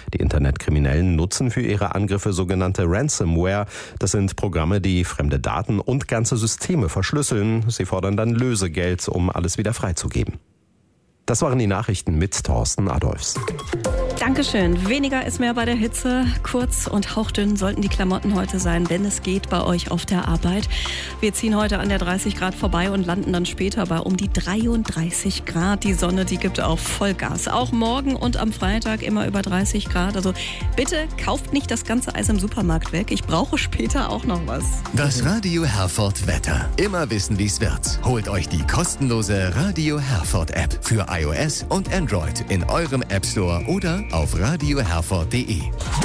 Die Internetkriminellen nutzen für ihre Angriffe sogenannte Ransomware. Das sind Programme, die fremde Daten und ganze Systeme verschlüsseln. Sie fordern dann Lösegeld, um alles wieder freizugeben. Das waren die Nachrichten mit Thorsten Adolfs. Dankeschön. Weniger ist mehr bei der Hitze. Kurz und hauchdünn sollten die Klamotten heute sein, wenn es geht, bei euch auf der Arbeit. Wir ziehen heute an der 30 Grad vorbei und landen dann später bei um die 33 Grad. Die Sonne, die gibt auch Vollgas. Auch morgen und am Freitag immer über 30 Grad. Also bitte kauft nicht das ganze Eis im Supermarkt weg. Ich brauche später auch noch was. Das Radio Herford Wetter. Immer wissen, wie es wird. Holt euch die kostenlose Radio Herford App für iOS und Android in eurem App Store oder auf radioherford.de.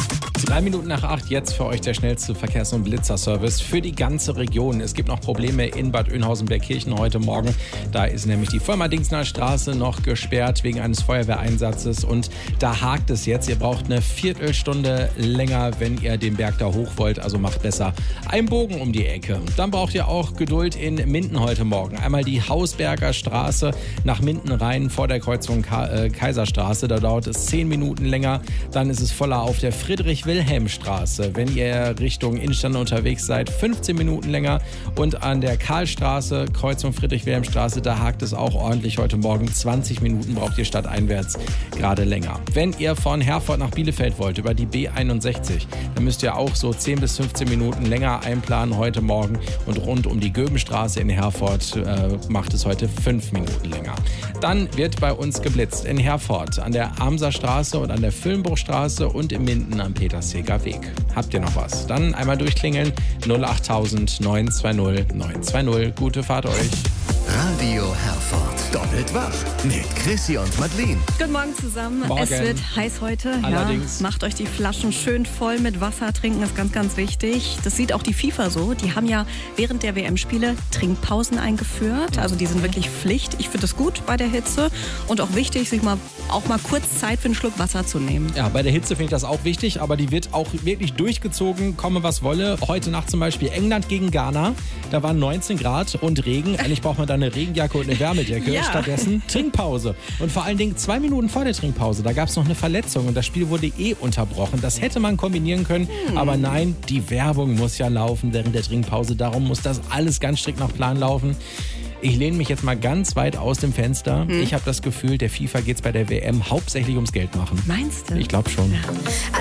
3 Minuten nach 8, jetzt für euch der schnellste Verkehrs- und Blitzerservice für die ganze Region. Es gibt noch Probleme in Bad Oeynhausen-Bergkirchen heute Morgen. Da ist nämlich die Vollmer-Dingsner Straße noch gesperrt wegen eines Feuerwehreinsatzes und da hakt es jetzt. Ihr braucht eine Viertelstunde länger, wenn ihr den Berg da hoch wollt, also macht besser einen Bogen um die Ecke. Dann braucht ihr auch Geduld in Minden heute Morgen. Einmal die Hausberger Straße nach Minden rein vor der Kreuzung Kaiserstraße. Da dauert es 10 Minuten länger. Dann ist es voller auf der Friedrich-Wilhelm-Straße. Wenn ihr Richtung Innenstadt unterwegs seid, 15 Minuten länger. Und an der Karlstraße, Kreuzung Friedrich-Wilhelm-Straße, da hakt es auch ordentlich heute Morgen. 20 Minuten braucht ihr stadteinwärts gerade länger. Wenn ihr von Herford nach Bielefeld wollt, über die B61, dann müsst ihr auch so 10 bis 15 Minuten länger einplanen heute Morgen. Und rund um die Göbenstraße in Herford macht es heute 5 Minuten länger. Dann wird bei uns geblitzt in Herford, an der Amser Straße und an der Füllenbruchstraße und in Minden am Petersheger Weg. Habt ihr noch was? Dann einmal durchklingeln 08000 920 920. Gute Fahrt euch. Radio Herford. Doppelt wach mit Chrissy und Madeleine. Guten Morgen zusammen. Morgen. Es wird heiß heute. Allerdings. Ja, macht euch die Flaschen schön voll mit Wasser. Trinken ist ganz, ganz wichtig. Das sieht auch die FIFA so. Die haben ja während der WM-Spiele Trinkpausen eingeführt. Also die sind wirklich Pflicht. Ich finde das gut bei der Hitze. Und auch wichtig, sich auch mal kurz Zeit für einen Schluck Wasser zu nehmen. Ja, bei der Hitze finde ich das auch wichtig, aber die wird auch wirklich durchgezogen, komme was wolle. Heute Nacht zum Beispiel England gegen Ghana. Da waren 19 Grad und Regen. Eigentlich braucht man da eine Regenjacke und eine Wärmedecke. Ja. Stattdessen Trinkpause. Und vor allen Dingen 2 Minuten vor der Trinkpause, da gab es noch eine Verletzung und das Spiel wurde unterbrochen. Das hätte man kombinieren können, aber nein, die Werbung muss ja laufen während der Trinkpause. Darum muss das alles ganz strikt nach Plan laufen. Ich lehne mich jetzt mal ganz weit aus dem Fenster. Ich habe das Gefühl, der FIFA geht es bei der WM hauptsächlich ums Geld machen. Meinst du? Ich glaube schon. Ja.